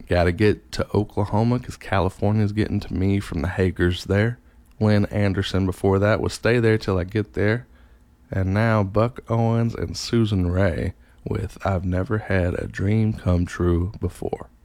Gotta get to Oklahoma because California's getting to me from the Hagers there. Lynn Anderson before that was Stay There Till I Get There. And now Buck Owens and Susan Rae with I've Never Had a Dream Come True Before.